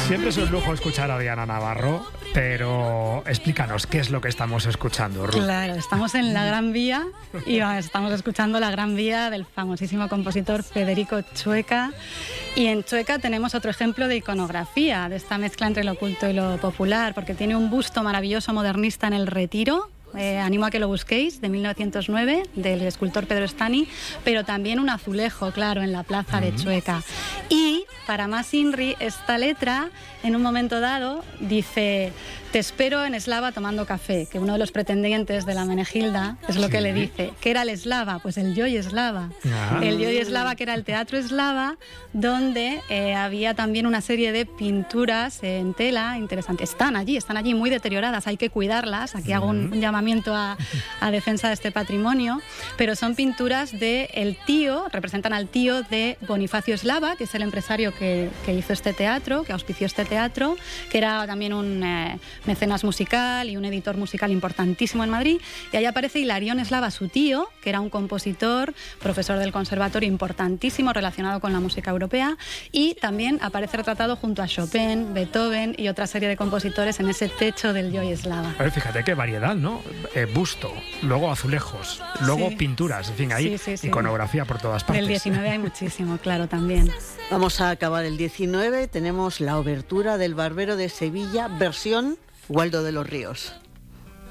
Siempre es un lujo escuchar a Diana Navarro, pero explícanos qué es lo que estamos escuchando, Ruth. Claro, estamos en la Gran Vía y estamos escuchando la Gran Vía del famosísimo compositor Federico Chueca. Y en Chueca tenemos otro ejemplo de iconografía, de esta mezcla entre lo oculto y lo popular, porque tiene un busto maravilloso modernista en el Retiro. Animo a que lo busquéis, de 1909, del escultor Pedro Stani, pero también un azulejo, claro, en la plaza de Chueca. Y, para más INRI, esta letra, en un momento dado, dice: te espero en Eslava tomando café, que uno de los pretendientes de la Menegilda es lo que le dice. ¿Qué era el Eslava? Pues el Joy Eslava. El Joy Eslava, que era el teatro eslava, donde había también una serie de pinturas en tela interesantes. Están allí muy deterioradas, hay que cuidarlas. Aquí hago un llamamiento a defensa de este patrimonio, pero son pinturas de el tío, representan al tío de Bonifacio Eslava, que es el empresario que hizo este teatro, que auspició este teatro, que era también un mecenas musical y un editor musical importantísimo en Madrid. Y ahí aparece Hilarión Eslava, su tío, que era un compositor, profesor del conservatorio importantísimo relacionado con la música europea, y también aparece retratado junto a Chopin, Beethoven y otra serie de compositores en ese techo del Joy Eslava. A ver, fíjate qué variedad, ¿no? Busto, luego azulejos, luego pinturas, en fin, hay iconografía por todas partes. Del 19 hay muchísimo, claro, también. Vamos a acabar el 19, tenemos la obertura del Barbero de Sevilla, versión Waldo de los Ríos.